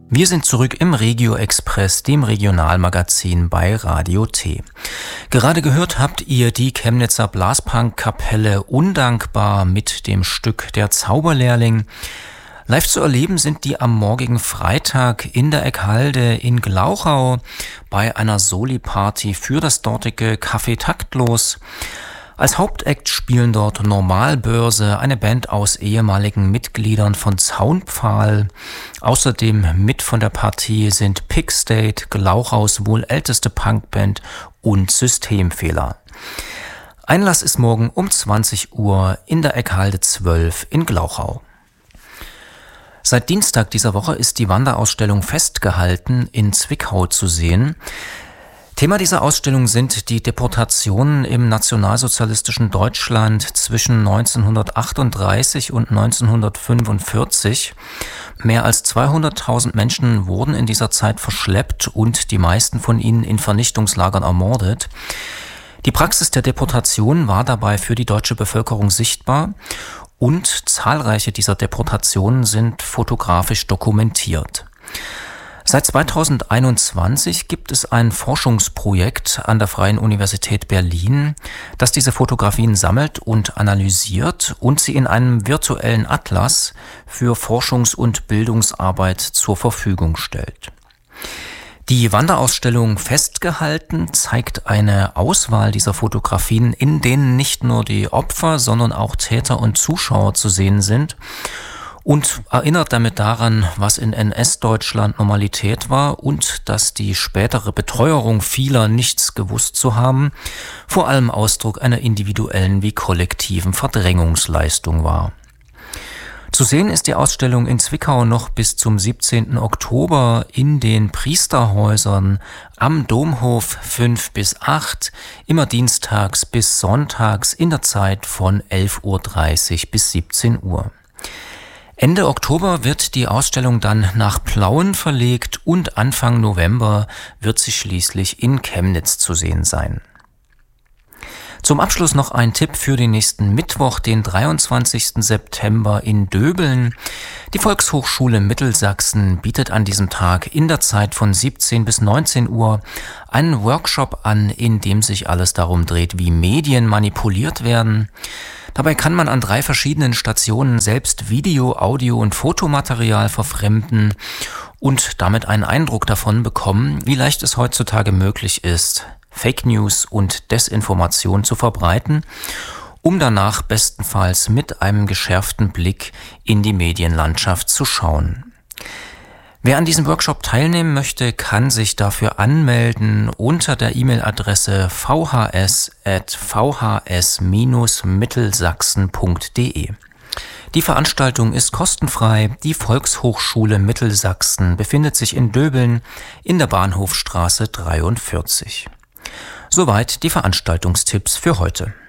Wir sind zurück im Regio Express, dem Regionalmagazin bei Radio T. Gerade gehört habt ihr die Chemnitzer Blaspunk-Kapelle Undankbar mit dem Stück Der Zauberlehrling. Live zu erleben sind die am morgigen Freitag in der Eckhalde in Glauchau bei einer Soli-Party für das dortige Café Taktlos. Als Hauptakt spielen dort Normalbörse, eine Band aus ehemaligen Mitgliedern von Zaunpfahl. Außerdem mit von der Partie sind Pigstate, Glauchaus wohl älteste Punkband und Systemfehler. Einlass ist morgen um 20 Uhr in der Eckhalde 12 in Glauchau. Seit Dienstag dieser Woche ist die Wanderausstellung Festgehalten in Zwickau zu sehen. Thema dieser Ausstellung sind die Deportationen im nationalsozialistischen Deutschland zwischen 1938 und 1945. Mehr als 200.000 Menschen wurden in dieser Zeit verschleppt und die meisten von ihnen in Vernichtungslagern ermordet. Die Praxis der Deportation war dabei für die deutsche Bevölkerung sichtbar und zahlreiche dieser Deportationen sind fotografisch dokumentiert. Seit 2021 gibt es ein Forschungsprojekt an der Freien Universität Berlin, das diese Fotografien sammelt und analysiert und sie in einem virtuellen Atlas für Forschungs- und Bildungsarbeit zur Verfügung stellt. Die Wanderausstellung Festgehalten zeigt eine Auswahl dieser Fotografien, in denen nicht nur die Opfer, sondern auch Täter und Zuschauer zu sehen sind, und erinnert damit daran, was in NS-Deutschland Normalität war und dass die spätere Beteuerung vieler, nichts gewusst zu haben, vor allem Ausdruck einer individuellen wie kollektiven Verdrängungsleistung war. Zu sehen ist die Ausstellung in Zwickau noch bis zum 17. Oktober in den Priesterhäusern am Domhof 5 bis 8, immer dienstags bis sonntags in der Zeit von 11.30 Uhr bis 17 Uhr. Ende Oktober wird die Ausstellung dann nach Plauen verlegt und Anfang November wird sie schließlich in Chemnitz zu sehen sein. Zum Abschluss noch ein Tipp für den nächsten Mittwoch, den 23. September in Döbeln. Die Volkshochschule Mittelsachsen bietet an diesem Tag in der Zeit von 17 bis 19 Uhr einen Workshop an, in dem sich alles darum dreht, wie Medien manipuliert werden. Dabei kann man an 3 verschiedenen Stationen selbst Video-, Audio- und Fotomaterial verfremden und damit einen Eindruck davon bekommen, wie leicht es heutzutage möglich ist, Fake News und Desinformation zu verbreiten, um danach bestenfalls mit einem geschärften Blick in die Medienlandschaft zu schauen. Wer an diesem Workshop teilnehmen möchte, kann sich dafür anmelden unter der E-Mail-Adresse vhs@vhs-mittelsachsen.de. Die Veranstaltung ist kostenfrei. Die Volkshochschule Mittelsachsen befindet sich in Döbeln in der Bahnhofstraße 43. Soweit die Veranstaltungstipps für heute.